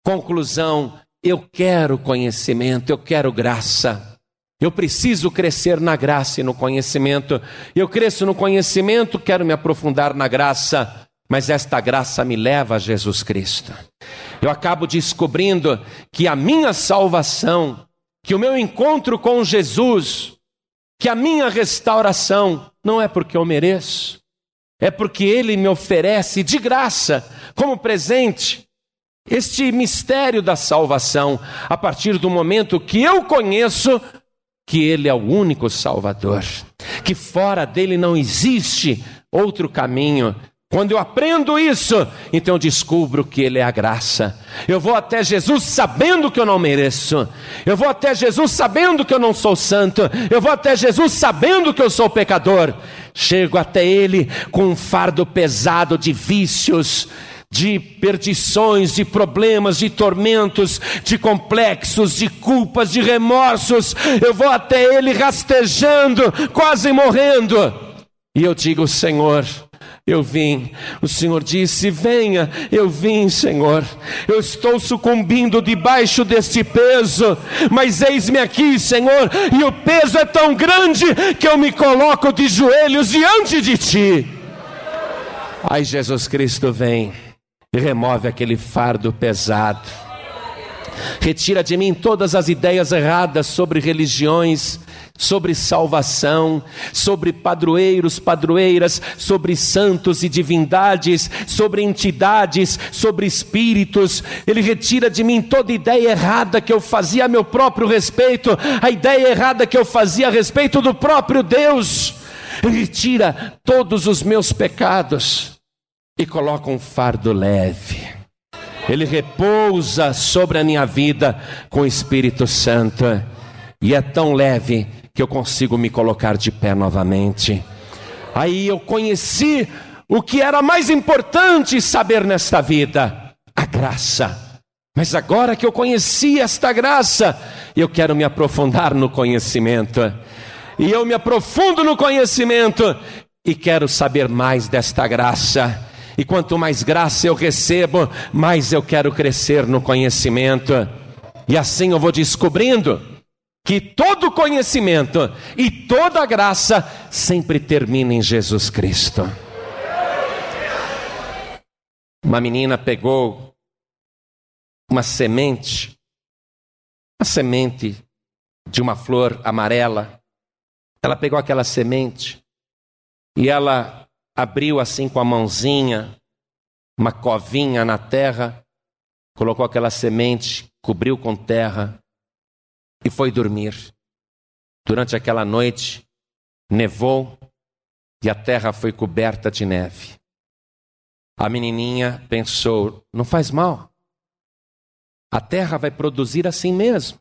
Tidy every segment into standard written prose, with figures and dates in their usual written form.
Conclusão: eu quero conhecimento, eu quero graça. Eu preciso crescer na graça e no conhecimento. Eu cresço no conhecimento, quero me aprofundar na graça, mas esta graça me leva a Jesus Cristo. Eu acabo descobrindo que a minha salvação, que o meu encontro com Jesus, que a minha restauração não é porque eu mereço, é porque Ele me oferece de graça, como presente, este mistério da salvação, a partir do momento que eu conheço que Ele é o único Salvador, que fora dele não existe outro caminho. Quando eu aprendo isso, então eu descubro que Ele é a graça. Eu vou até Jesus sabendo que eu não mereço. Eu vou até Jesus sabendo que eu não sou santo. Eu vou até Jesus sabendo que eu sou pecador. Chego até Ele com um fardo pesado de vícios, de perdições, de problemas, de tormentos, de complexos, de culpas, de remorsos. Eu vou até Ele rastejando, quase morrendo. E eu digo: Senhor, eu vim. O Senhor disse: venha. Eu vim, Senhor. Eu estou sucumbindo debaixo deste peso, mas eis-me aqui, Senhor, e o peso é tão grande que eu me coloco de joelhos diante de Ti. Aí Jesus Cristo vem e remove aquele fardo pesado. Retira de mim todas as ideias erradas sobre religiões, sobre salvação, sobre padroeiros, padroeiras, sobre santos e divindades, sobre entidades, sobre espíritos. Ele retira de mim toda ideia errada que eu fazia a meu próprio respeito, a ideia errada que eu fazia a respeito do próprio Deus. Ele retira todos os meus pecados e coloca um fardo leve. Ele repousa sobre a minha vida com o Espírito Santo. E é tão leve que eu consigo me colocar de pé novamente. Aí eu conheci o que era mais importante saber nesta vida: a graça. Mas agora que eu conheci esta graça, eu quero me aprofundar no conhecimento. E eu me aprofundo no conhecimento e quero saber mais desta graça. E quanto mais graça eu recebo, mais eu quero crescer no conhecimento. E assim eu vou descobrindo que todo conhecimento e toda graça sempre termina em Jesus Cristo. Uma menina pegou uma semente de uma flor amarela. Ela pegou aquela semente e ela abriu assim com a mãozinha, uma covinha na terra, colocou aquela semente, cobriu com terra e foi dormir. Durante aquela noite, nevou e a terra foi coberta de neve. A menininha pensou: não faz mal, a terra vai produzir assim mesmo.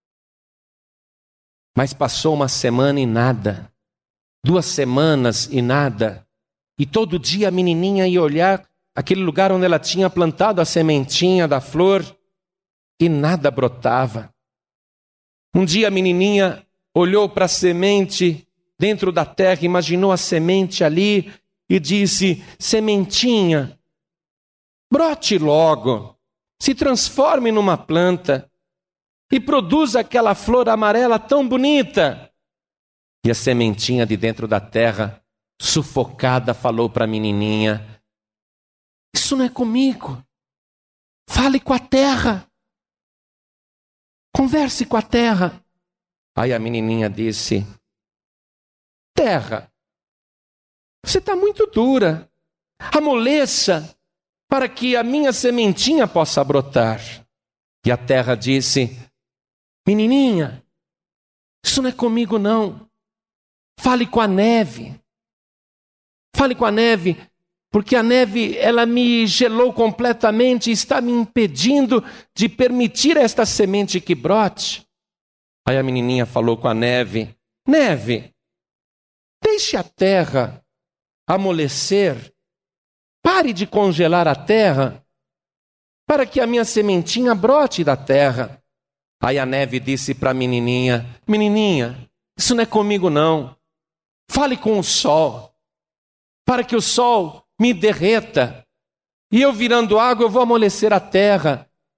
Mas passou uma semana e nada, 2 semanas e nada. E todo dia a menininha ia olhar aquele lugar onde ela tinha plantado a sementinha da flor e nada brotava. Um dia a menininha olhou para a semente dentro da terra, imaginou a semente ali e disse: sementinha, brote logo, se transforme numa planta e produza aquela flor amarela tão bonita. E a sementinha de dentro da terra, sufocada, falou para a menininha: isso não é comigo. Fale com a terra. Converse com a terra. Aí a menininha disse: terra, você está muito dura. Amoleça para que a minha sementinha possa brotar. E a terra disse: menininha, isso não é comigo não. Fale com a neve. Fale com a neve, porque a neve, ela me gelou completamente e está me impedindo de permitir esta semente que brote. Aí a menininha falou com a neve: neve, deixe a terra amolecer, pare de congelar a terra, para que a minha sementinha brote da terra. Aí a neve disse para a menininha: menininha, isso não é comigo não. Fale com o sol, para que o sol me derreta, e eu virando água eu vou amolecer a terra,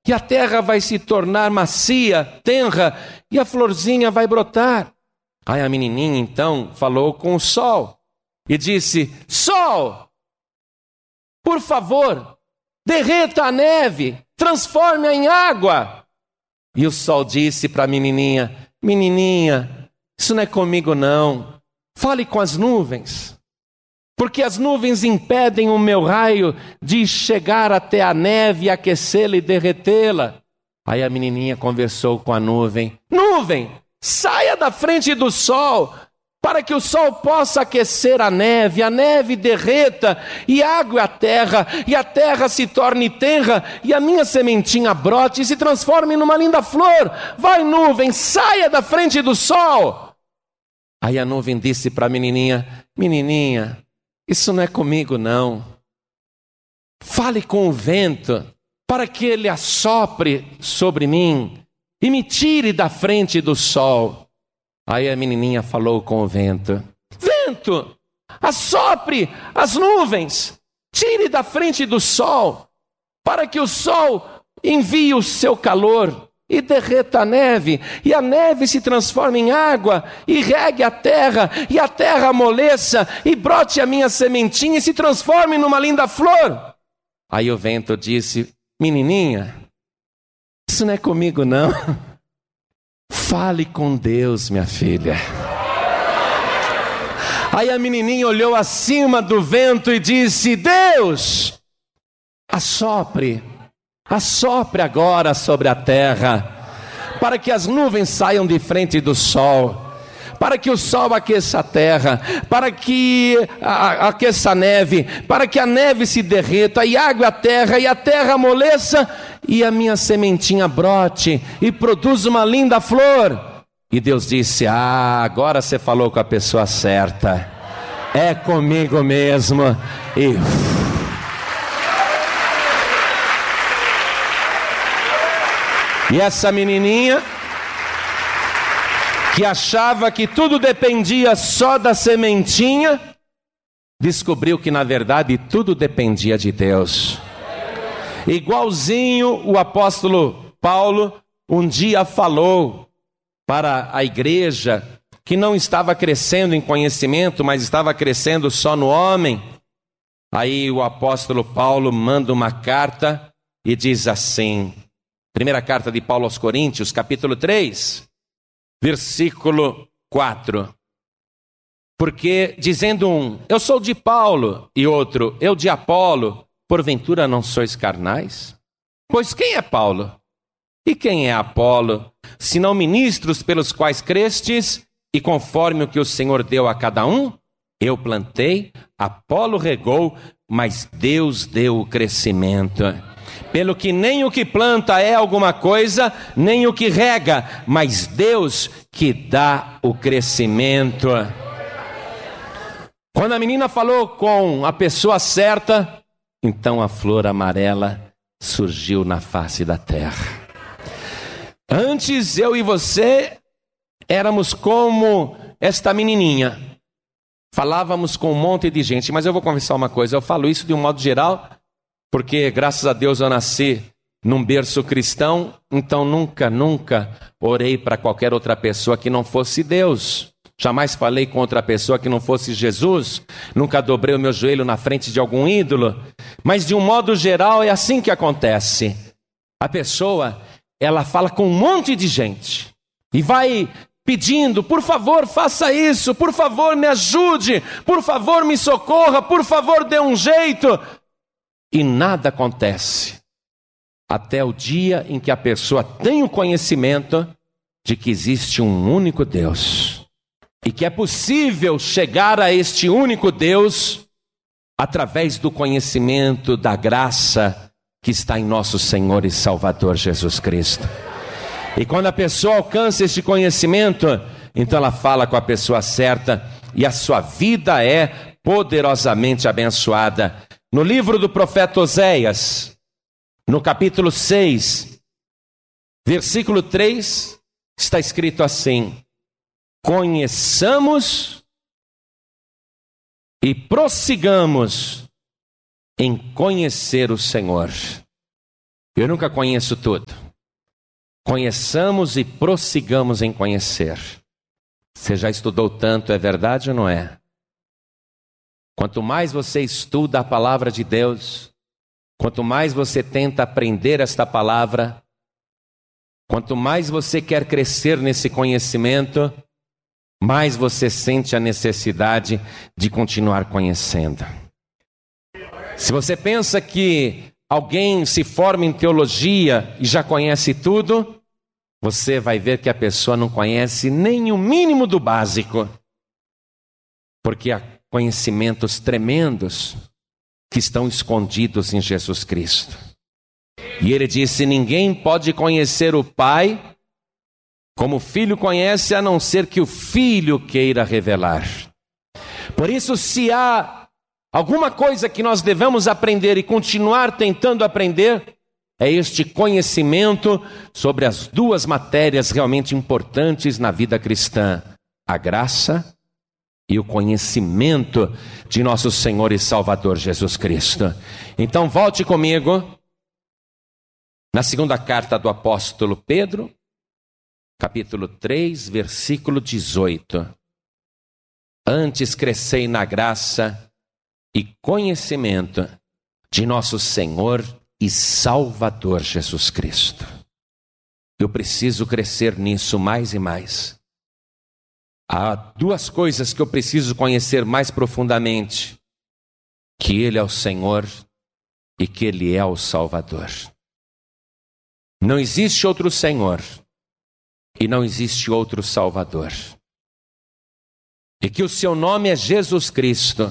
e a terra vai se tornar macia, tenra, e a florzinha vai brotar. Aí a menininha então falou com o sol e disse: Sol, por favor, derreta a neve, transforme-a em água. E o sol disse para a menininha: Menininha, isso não é comigo não. Fale com as nuvens, porque as nuvens impedem o meu raio de chegar até a neve, aquecê-la e derretê-la. Aí a menininha conversou com a nuvem: Nuvem, saia da frente do sol, para que o sol possa aquecer a neve derreta e água a terra, e a terra se torne terra, e a minha sementinha brote e se transforme numa linda flor. Vai, nuvem, saia da frente do sol. Aí a nuvem disse para a menininha: Menininha, isso não é comigo não. Fale com o vento, para que ele assopre sobre mim e me tire da frente do sol. Aí a menininha falou com o vento: Vento, assopre as nuvens, tire da frente do sol, para que o sol envie o seu calor e derreta a neve, e a neve se transforme em água, e regue a terra, e a terra amoleça, e brote a minha sementinha e se transforme numa linda flor. Aí o vento disse: Menininha, isso não é comigo não. Fale com Deus, minha filha. Aí a menininha olhou acima do vento e disse: Deus, assopre agora sobre a terra, para que as nuvens saiam de frente do sol, para que o sol aqueça a terra, para que aqueça a neve, para que a neve se derreta e água a terra, e a terra amoleça, e a minha sementinha brote e produza uma linda flor. E Deus disse: agora você falou com a pessoa certa, é comigo mesmo. E essa menininha, que achava que tudo dependia só da sementinha, descobriu que na verdade tudo dependia de Deus. Igualzinho o apóstolo Paulo um dia falou para a igreja que não estava crescendo em conhecimento, mas estava crescendo só no homem. Aí o apóstolo Paulo manda uma carta e diz assim, primeira carta de Paulo aos Coríntios, capítulo 3, versículo 4. Porque dizendo um: eu sou de Paulo, e outro: eu de Apolo, porventura não sois carnais? Pois quem é Paulo? E quem é Apolo? Senão ministros pelos quais crestes, e conforme o que o Senhor deu a cada um? Eu plantei, Apolo regou, mas Deus deu o crescimento. Pelo que nem o que planta é alguma coisa, nem o que rega, mas Deus que dá o crescimento. Quando a menina falou com a pessoa certa, então a flor amarela surgiu na face da terra. Antes eu e você éramos como esta menininha. Falávamos com um monte de gente, mas eu vou confessar uma coisa, eu falo isso de um modo geral, porque graças a Deus eu nasci num berço cristão, então nunca orei para qualquer outra pessoa que não fosse Deus. Jamais falei com outra pessoa que não fosse Jesus, nunca dobrei o meu joelho na frente de algum ídolo, mas de um modo geral é assim que acontece. A pessoa, ela fala com um monte de gente e vai pedindo: por favor faça isso, por favor me ajude, por favor me socorra, por favor dê um jeito. E nada acontece, até o dia em que a pessoa tem o conhecimento de que existe um único Deus, e que é possível chegar a este único Deus através do conhecimento da graça que está em nosso Senhor e Salvador Jesus Cristo. E quando a pessoa alcança este conhecimento, então ela fala com a pessoa certa, e a sua vida é poderosamente abençoada. No livro do profeta Oséias, no capítulo 6, versículo 3, está escrito assim: conheçamos e prossigamos em conhecer o Senhor. Eu nunca conheço tudo. Conheçamos e prossigamos em conhecer. Você já estudou tanto, é verdade ou não é? Quanto mais você estuda a palavra de Deus, quanto mais você tenta aprender esta palavra, quanto mais você quer crescer nesse conhecimento, mais você sente a necessidade de continuar conhecendo. Se você pensa que alguém se forma em teologia e já conhece tudo, você vai ver que a pessoa não conhece nem o mínimo do básico, porque há conhecimentos tremendos que estão escondidos em Jesus Cristo. E ele disse: ninguém pode conhecer o Pai como o Filho conhece, a não ser que o Filho queira revelar. Por isso, se há alguma coisa que nós devemos aprender e continuar tentando aprender, é este conhecimento sobre as duas matérias realmente importantes na vida cristã: a graça e o conhecimento de nosso Senhor e Salvador Jesus Cristo. Então volte comigo na segunda carta do apóstolo Pedro, capítulo 3, versículo 18. Antes crescei na graça e conhecimento de nosso Senhor e Salvador Jesus Cristo. Eu preciso crescer nisso mais e mais. Há duas coisas que eu preciso conhecer mais profundamente: que Ele é o Senhor e que Ele é o Salvador. Não existe outro Senhor e não existe outro Salvador. E que o seu nome é Jesus Cristo.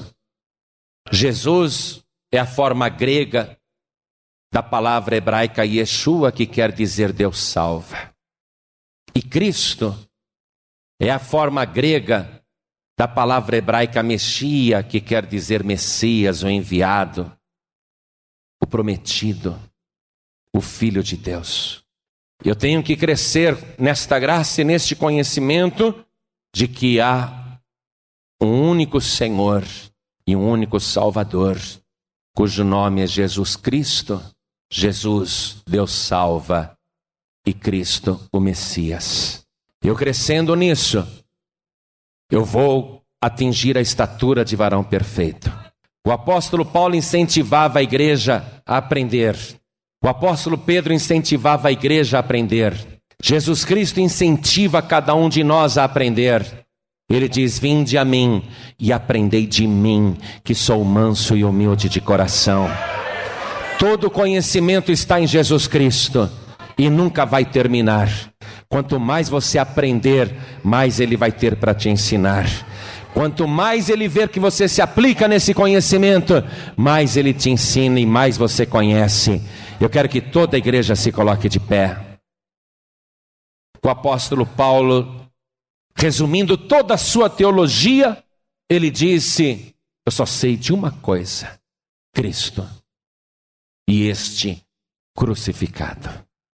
Jesus é a forma grega da palavra hebraica Yeshua, que quer dizer Deus salva. E Cristo é a forma grega da palavra hebraica Meshia, que quer dizer Messias, o enviado, o prometido, o Filho de Deus. Eu tenho que crescer nesta graça e neste conhecimento de que há um único Senhor e um único Salvador, cujo nome é Jesus Cristo. Jesus, Deus salva, e Cristo, o Messias. Eu crescendo nisso, eu vou atingir a estatura de varão perfeito. O apóstolo Paulo incentivava a igreja a aprender. O apóstolo Pedro incentivava a igreja a aprender. Jesus Cristo incentiva cada um de nós a aprender. Ele diz: vinde a mim e aprendei de mim, que sou manso e humilde de coração. Todo conhecimento está em Jesus Cristo e nunca vai terminar. Quanto mais você aprender, mais Ele vai ter para te ensinar. Quanto mais Ele ver que você se aplica nesse conhecimento, mais Ele te ensina e mais você conhece. Eu quero que toda a igreja se coloque de pé. O apóstolo Paulo, resumindo toda a sua teologia, ele disse: eu só sei de uma coisa: Cristo e este crucificado.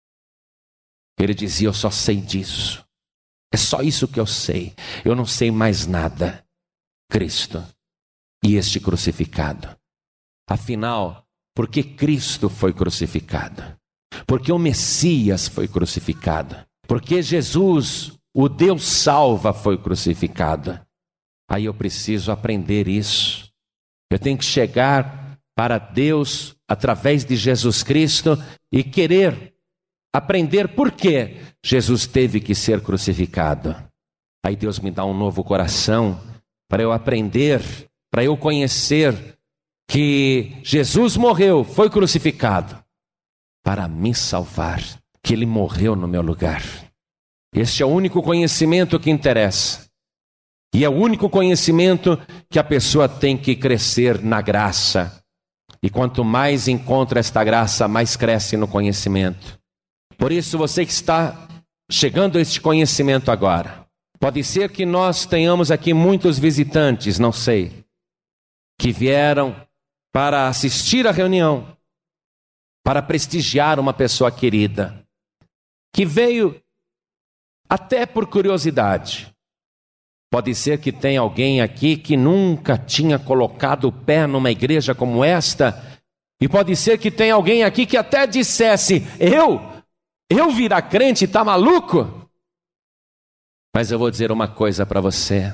Ele dizia: eu só sei disso. É só isso que eu sei. Eu não sei mais nada. Cristo e este crucificado. Afinal, por que Cristo foi crucificado? Porque o Messias foi crucificado. Porque Jesus, o Deus salva, foi crucificado. Aí eu preciso aprender isso. Eu tenho que chegar para Deus através de Jesus Cristo e querer aprender por que Jesus teve que ser crucificado. Aí Deus me dá um novo coração para eu aprender, para eu conhecer que Jesus morreu, foi crucificado para me salvar, que Ele morreu no meu lugar. Este é o único conhecimento que interessa. E é o único conhecimento que a pessoa tem que crescer na graça. E quanto mais encontra esta graça, mais cresce no conhecimento. Por isso, você que está chegando a este conhecimento agora, pode ser que nós tenhamos aqui muitos visitantes, não sei, que vieram para assistir à reunião, para prestigiar uma pessoa querida, que veio até por curiosidade. Pode ser que tenha alguém aqui que nunca tinha colocado o pé numa igreja como esta E pode ser que tenha alguém aqui que até dissesse: eu virar crente, tá maluco? Mas eu vou dizer uma coisa para você.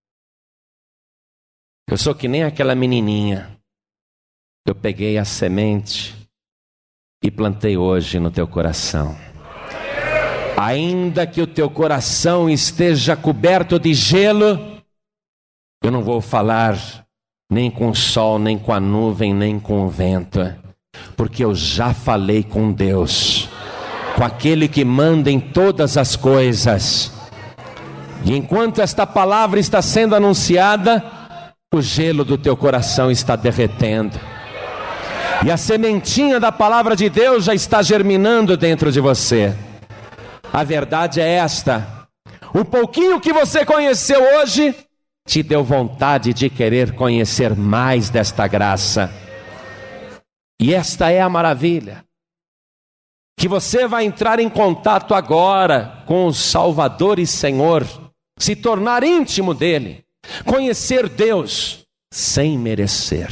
Eu sou que nem aquela menininha. Eu peguei a semente e plantei hoje no teu coração. Ainda que o teu coração esteja coberto de gelo, eu não vou falar nem com o sol, nem com a nuvem, nem com o vento, porque eu já falei com Deus, com aquele que manda em todas as coisas. E enquanto esta palavra está sendo anunciada, o gelo do teu coração está derretendo. E a sementinha da palavra de Deus já está germinando dentro de você. A verdade é esta: o pouquinho que você conheceu hoje te deu vontade de querer conhecer mais desta graça. E esta é a maravilha, que você vai entrar em contato agora com o Salvador e Senhor, se tornar íntimo dele, conhecer Deus sem merecer.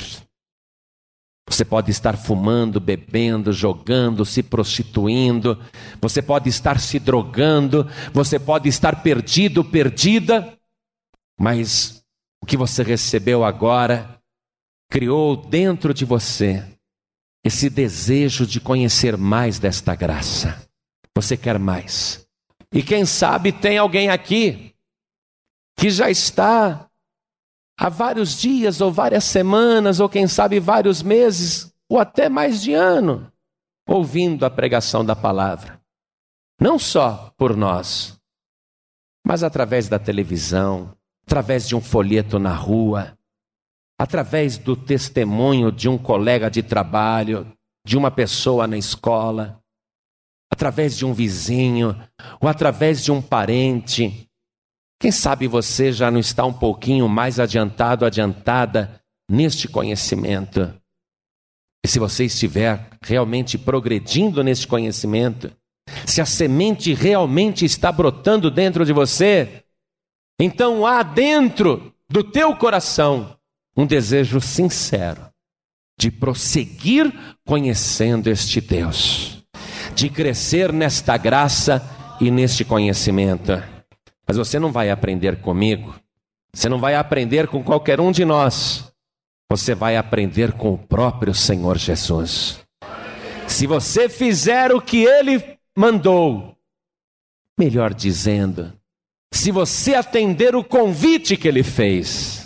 Você pode estar fumando, bebendo, jogando, se prostituindo, você pode estar se drogando, você pode estar perdido, perdida, mas o que você recebeu agora criou dentro de você esse desejo de conhecer mais desta graça. Você quer mais. E quem sabe tem alguém aqui que já está há vários dias, ou várias semanas, ou quem sabe vários meses, ou até mais de ano, ouvindo a pregação da palavra. Não só por nós, mas através da televisão, através de um folheto na rua, através do testemunho de um colega de trabalho, de uma pessoa na escola, através de um vizinho, ou através de um parente. Quem sabe você já não está um pouquinho mais adiantado, adiantada neste conhecimento. E se você estiver realmente progredindo neste conhecimento, se a semente realmente está brotando dentro de você, então há dentro do teu coração um desejo sincero de prosseguir conhecendo este Deus, de crescer nesta graça e neste conhecimento. Mas você não vai aprender comigo, você não vai aprender com qualquer um de nós, você vai aprender com o próprio Senhor Jesus. Se você fizer o que Ele mandou, melhor dizendo, se você atender o convite que Ele fez: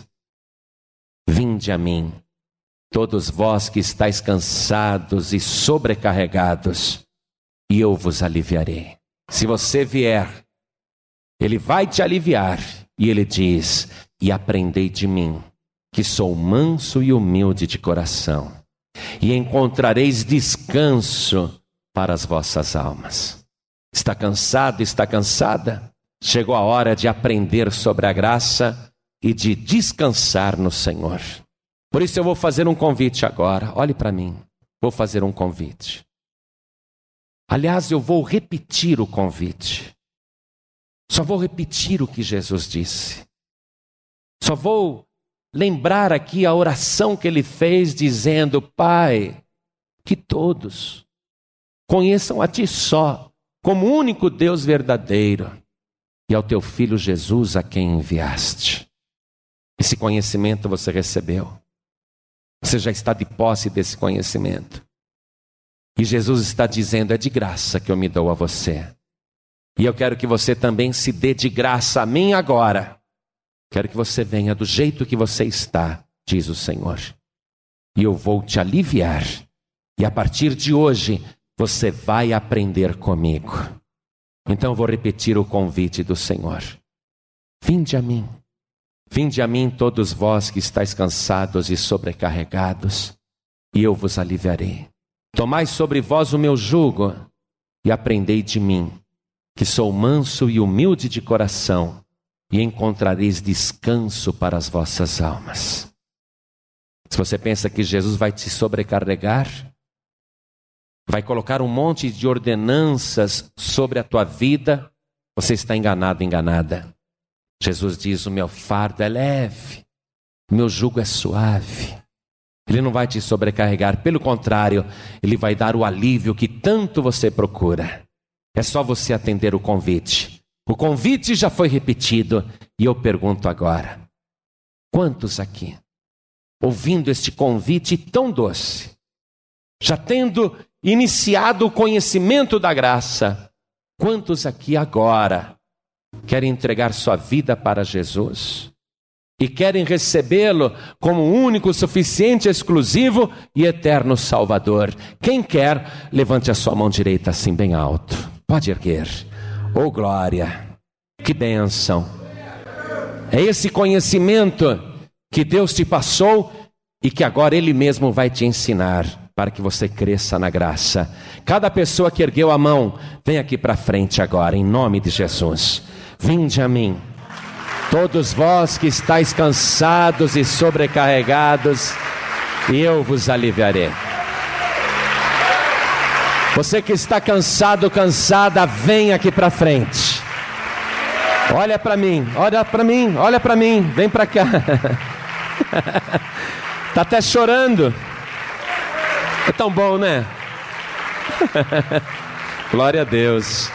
vinde a mim, todos vós que estáis cansados e sobrecarregados, e eu vos aliviarei. Se você vier, Ele vai te aliviar, e Ele diz: e aprendei de mim, que sou manso e humilde de coração, e encontrareis descanso para as vossas almas. Está cansado, está cansada? Chegou a hora de aprender sobre a graça e de descansar no Senhor. Por isso eu vou fazer um convite agora. Olhe para mim, vou fazer um convite. Aliás, eu vou repetir o convite. Só vou repetir o que Jesus disse. Só vou lembrar aqui a oração que Ele fez, dizendo: Pai, que todos conheçam a Ti só, como único Deus verdadeiro, e ao Teu Filho Jesus, a quem enviaste. Esse conhecimento você recebeu. Você já está de posse desse conhecimento. E Jesus está dizendo: é de graça que eu me dou a você. E eu quero que você também se dê de graça a mim agora. Quero que você venha do jeito que você está, diz o Senhor. E eu vou te aliviar. E a partir de hoje, você vai aprender comigo. Então eu vou repetir o convite do Senhor. Vinde a mim. Vinde a mim todos vós que estáis cansados e sobrecarregados, e eu vos aliviarei. Tomai sobre vós o meu jugo e aprendei de mim, que sou manso e humilde de coração, e encontrareis descanso para as vossas almas. Se você pensa que Jesus vai te sobrecarregar, vai colocar um monte de ordenanças sobre a tua vida, você está enganado, enganada. Jesus diz: o meu fardo é leve, o meu jugo é suave. Ele não vai te sobrecarregar, pelo contrário, Ele vai dar o alívio que tanto você procura. É só você atender o convite. O convite já foi repetido e eu pergunto agora: quantos aqui, ouvindo este convite tão doce, já tendo iniciado o conhecimento da graça, quantos aqui agora querem entregar sua vida para Jesus e querem recebê-lo como único, suficiente, exclusivo e eterno Salvador? Quem quer, levante a sua mão direita assim bem alto. Pode erguer. Oh glória, que bênção. É esse conhecimento que Deus te passou e que agora Ele mesmo vai te ensinar para que você cresça na graça. Cada pessoa que ergueu a mão, vem aqui para frente agora, em nome de Jesus. Vinde a mim, todos vós que estáis cansados e sobrecarregados, e eu vos aliviarei. Você que está cansado, cansada, vem aqui para frente. Olha para mim, olha para mim, olha para mim, vem para cá. Está até chorando. É tão bom, né? Glória a Deus.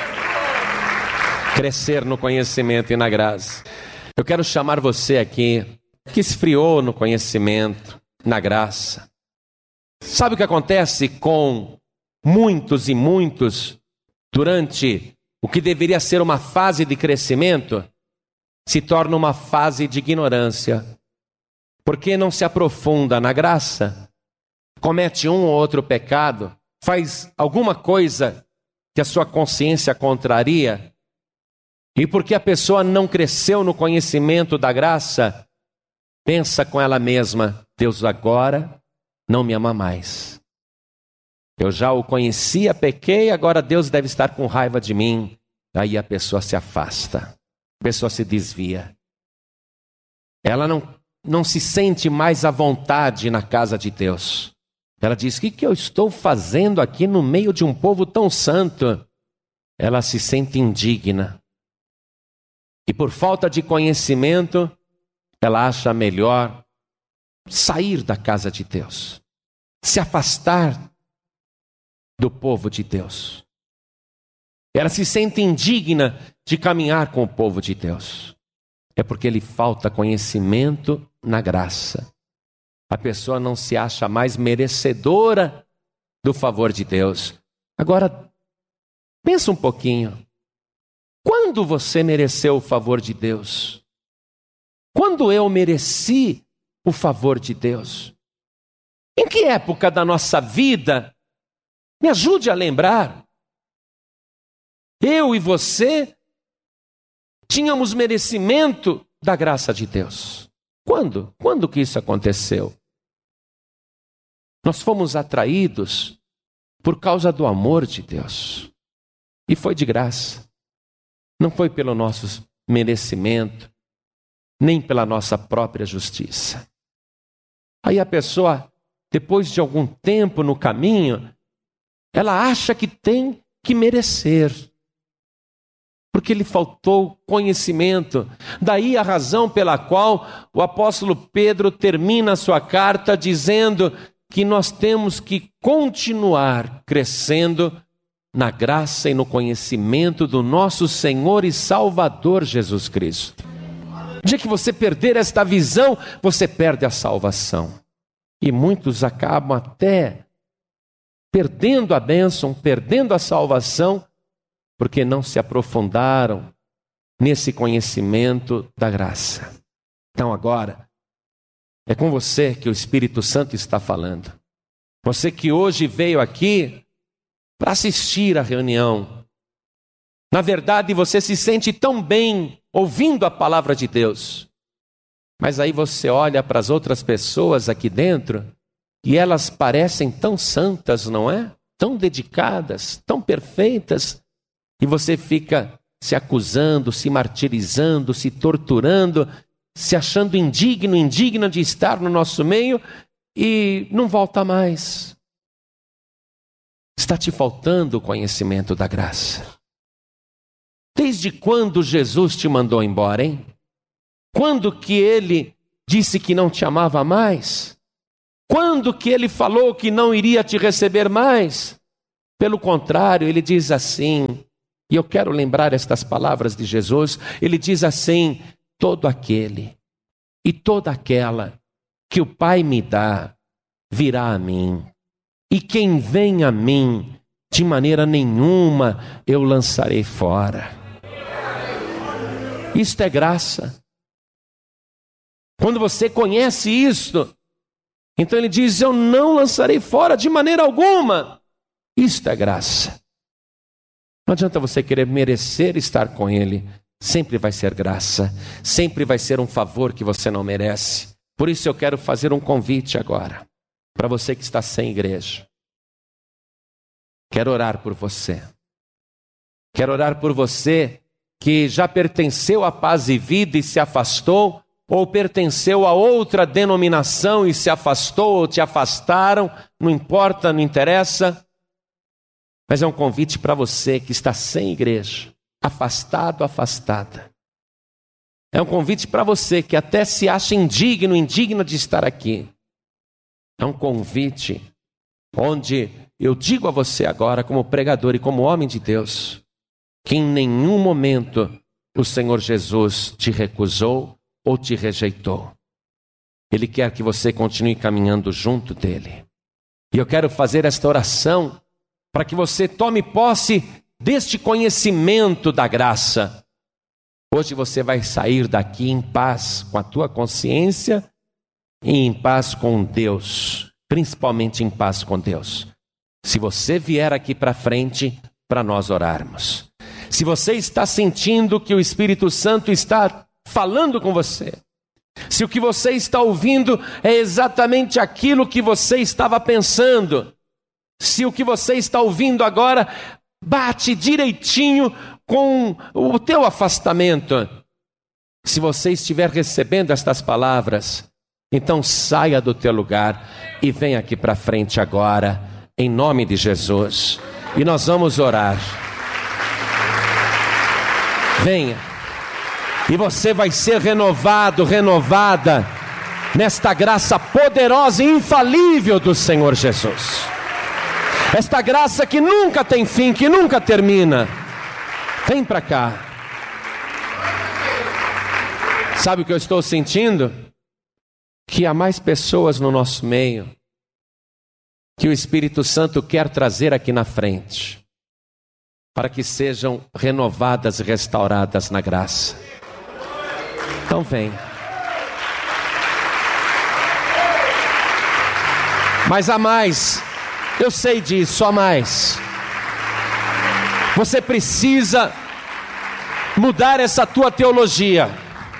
Crescer no conhecimento e na graça. Eu quero chamar você aqui, que esfriou no conhecimento, na graça. Sabe o que acontece com muitos e muitos durante o que deveria ser uma fase de crescimento? Se torna uma fase de ignorância. Porque não se aprofunda na graça, comete um ou outro pecado, faz alguma coisa que a sua consciência contraria, e porque a pessoa não cresceu no conhecimento da graça, pensa com ela mesma: Deus agora não me ama mais. Eu já o conhecia, pequei, agora Deus deve estar com raiva de mim. Aí a pessoa se afasta, a pessoa se desvia. Ela não se sente mais à vontade na casa de Deus. Ela diz: o que eu estou fazendo aqui no meio de um povo tão santo? Ela se sente indigna. E por falta de conhecimento, ela acha melhor sair da casa de Deus, se afastar do povo de Deus. Ela se sente indigna de caminhar com o povo de Deus. É porque lhe falta conhecimento na graça. A pessoa não se acha mais merecedora do favor de Deus. Agora, pensa um pouquinho. Quando você mereceu o favor de Deus? Quando eu mereci o favor de Deus? Em que época da nossa vida? Me ajude a lembrar. Eu e você tínhamos merecimento da graça de Deus. Quando? Quando que isso aconteceu? Nós fomos atraídos por causa do amor de Deus. E foi de graça. Não foi pelo nosso merecimento, nem pela nossa própria justiça. Aí a pessoa, depois de algum tempo no caminho, ela acha que tem que merecer, porque lhe faltou conhecimento. Daí a razão pela qual o apóstolo Pedro termina a sua carta dizendo que nós temos que continuar crescendo na graça e no conhecimento do nosso Senhor e Salvador Jesus Cristo. No dia que você perder esta visão, você perde a salvação. E muitos acabam até perdendo a bênção, perdendo a salvação, porque não se aprofundaram nesse conhecimento da graça. Então agora, é com você que o Espírito Santo está falando. Você que hoje veio aqui para assistir à reunião. Na verdade, você se sente tão bem ouvindo a palavra de Deus. Mas aí você olha para as outras pessoas aqui dentro e elas parecem tão santas, não é? Tão dedicadas, tão perfeitas. E você fica se acusando, se martirizando, se torturando, se achando indigna de estar no nosso meio e não volta mais. Está te faltando o conhecimento da graça. Desde quando Jesus te mandou embora, hein? Quando que ele disse que não te amava mais? Quando que ele falou que não iria te receber mais? Pelo contrário, ele diz assim, e eu quero lembrar estas palavras de Jesus, ele diz assim: todo aquele e toda aquela que o Pai me dá, virá a mim. E quem vem a mim, de maneira nenhuma eu lançarei fora. Isto é graça. Quando você conhece isto, então ele diz: eu não lançarei fora de maneira alguma. Isto é graça. Não adianta você querer merecer estar com ele. Sempre vai ser graça. Sempre vai ser um favor que você não merece. Por isso eu quero fazer um convite agora, para você que está sem igreja. Quero orar por você. Quero orar por você que já pertenceu à Paz e Vida e se afastou, ou pertenceu a outra denominação e se afastou, ou te afastaram, não importa, não interessa. Mas é um convite para você que está sem igreja, afastado, afastada. É um convite para você que até se acha indigno, indigna de estar aqui. É um convite onde eu digo a você agora, como pregador e como homem de Deus, que em nenhum momento o Senhor Jesus te recusou ou te rejeitou. Ele quer que você continue caminhando junto dele. E eu quero fazer esta oração para que você tome posse deste conhecimento da graça. Hoje você vai sair daqui em paz com a tua consciência e em paz com Deus, principalmente em paz com Deus. Se você vier aqui para frente, para nós orarmos. Se você está sentindo que o Espírito Santo está falando com você, se o que você está ouvindo é exatamente aquilo que você estava pensando, se o que você está ouvindo agora bate direitinho com o teu afastamento, se você estiver recebendo estas palavras, então saia do teu lugar e venha aqui para frente agora, em nome de Jesus, e nós vamos orar. Venha, e você vai ser renovado, renovada, nesta graça poderosa e infalível do Senhor Jesus. Esta graça que nunca tem fim, que nunca termina. Vem para cá. Sabe o que eu estou sentindo? Que há mais pessoas no nosso meio que o Espírito Santo quer trazer aqui na frente, para que sejam renovadas e restauradas na graça. Então vem. Mas há mais. Eu sei disso, há mais. Você precisa mudar essa tua teologia.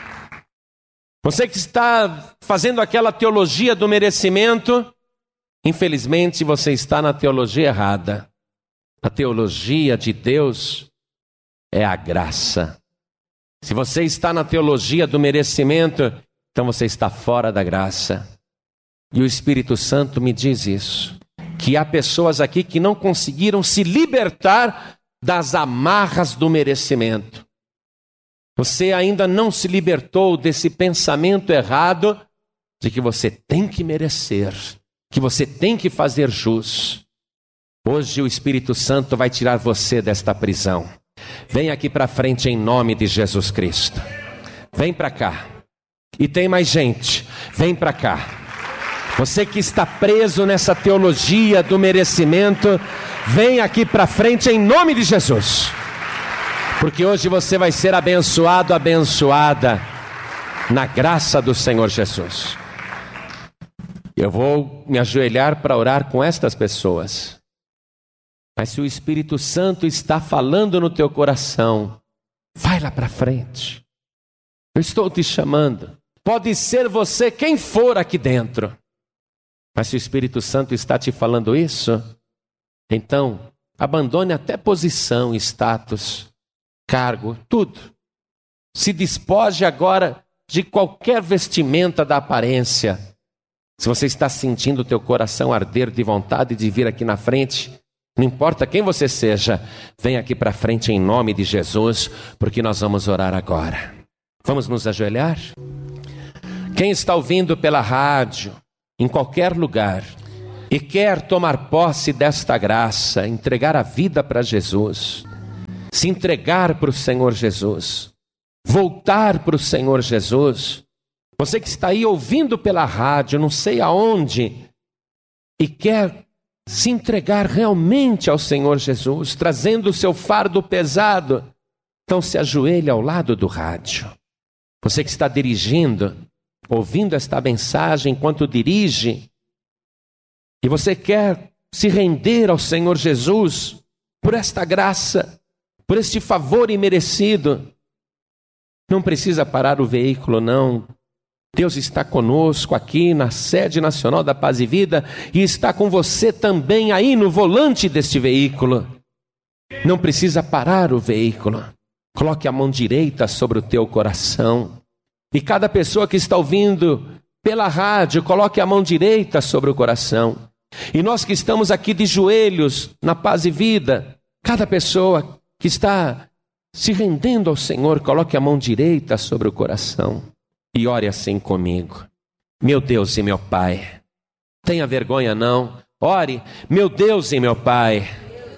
Você que está fazendo aquela teologia do merecimento, infelizmente você está na teologia errada. A teologia de Deus é a graça. Se você está na teologia do merecimento, então você está fora da graça. E o Espírito Santo me diz isso, que há pessoas aqui que não conseguiram se libertar das amarras do merecimento. Você ainda não se libertou desse pensamento errado de que você tem que merecer, que você tem que fazer jus. Hoje o Espírito Santo vai tirar você desta prisão. Vem aqui para frente em nome de Jesus Cristo. Vem para cá. E tem mais gente. Vem para cá. Você que está preso nessa teologia do merecimento, vem aqui para frente em nome de Jesus. Porque hoje você vai ser abençoado, abençoada na graça do Senhor Jesus. Eu vou me ajoelhar para orar com estas pessoas. Mas se o Espírito Santo está falando no teu coração, vai lá para frente. Eu estou te chamando. Pode ser você quem for aqui dentro. Mas se o Espírito Santo está te falando isso, então abandone até posição, status, cargo, tudo. Se despoje agora de qualquer vestimenta da aparência. Se você está sentindo o teu coração arder de vontade de vir aqui na frente, não importa quem você seja, vem aqui para frente em nome de Jesus, porque nós vamos orar agora. Vamos nos ajoelhar? Quem está ouvindo pela rádio, em qualquer lugar, e quer tomar posse desta graça, entregar a vida para Jesus, se entregar para o Senhor Jesus, voltar para o Senhor Jesus, você que está aí ouvindo pela rádio, não sei aonde, e quer se entregar realmente ao Senhor Jesus, trazendo o seu fardo pesado, então se ajoelhe ao lado do rádio. Você que está dirigindo, ouvindo esta mensagem enquanto dirige, e você quer se render ao Senhor Jesus por esta graça, por este favor imerecido, não precisa parar o veículo, não. Deus está conosco aqui na sede nacional da Paz e Vida e está com você também aí no volante deste veículo. Não precisa parar o veículo. Coloque a mão direita sobre o teu coração. E cada pessoa que está ouvindo pela rádio, coloque a mão direita sobre o coração. E nós que estamos aqui de joelhos na Paz e Vida, cada pessoa que está se rendendo ao Senhor, coloque a mão direita sobre o coração. E ore assim comigo. Meu Deus e meu Pai, tenha vergonha não, ore. Meu Deus e meu Pai,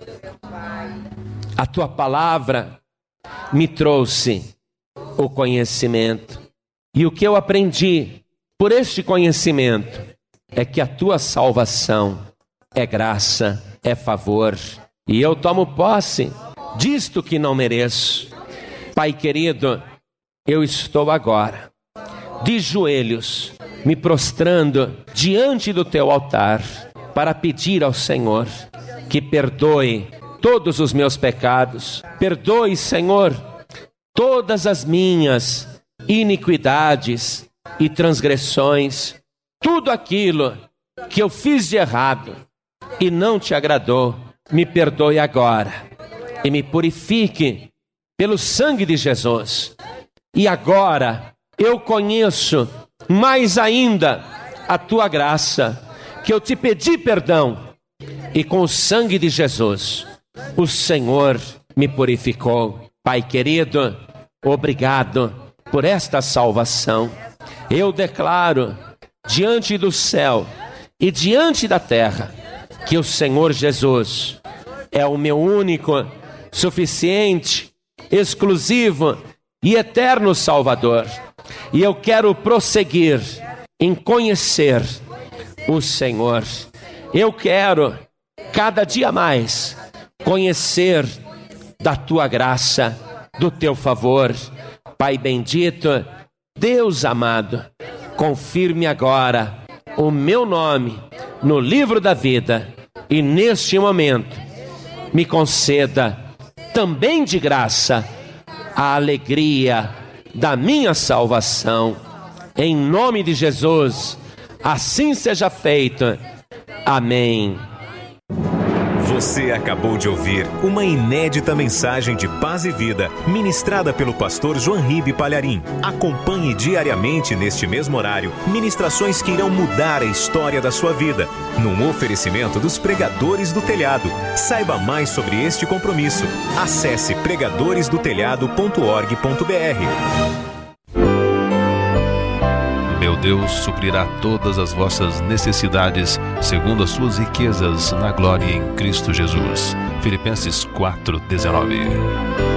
a tua palavra me trouxe o conhecimento. E o que eu aprendi por este conhecimento é que a tua salvação é graça, é favor. E eu tomo posse disto que não mereço. Pai querido, eu estou agora de joelhos, me prostrando diante do teu altar, para pedir ao Senhor que perdoe todos os meus pecados. Perdoe, Senhor, todas as minhas iniquidades e transgressões, tudo aquilo que eu fiz de errado e não te agradou. Me perdoe agora e me purifique pelo sangue de Jesus. E agora eu conheço mais ainda a tua graça, que eu te pedi perdão, e com o sangue de Jesus, o Senhor me purificou. Pai querido, obrigado por esta salvação. Eu declaro diante do céu e diante da terra que o Senhor Jesus é o meu único, suficiente, exclusivo e eterno Salvador. E eu quero prosseguir em conhecer o Senhor. Eu quero cada dia mais conhecer da tua graça, do teu favor. Pai bendito, Deus amado, confirme agora o meu nome no livro da vida e neste momento me conceda também de graça a alegria da minha salvação. Em nome de Jesus, assim seja feito. Amém. Você acabou de ouvir uma inédita mensagem de Paz e Vida, ministrada pelo pastor João Ribe Palharim. Acompanhe diariamente neste mesmo horário, ministrações que irão mudar a história da sua vida, num oferecimento dos Pregadores do Telhado. Saiba mais sobre este compromisso. Acesse pregadoresdotelhado.org.br. Meu Deus suprirá todas as vossas necessidades, segundo as suas riquezas na glória em Cristo Jesus. Filipenses 4:19.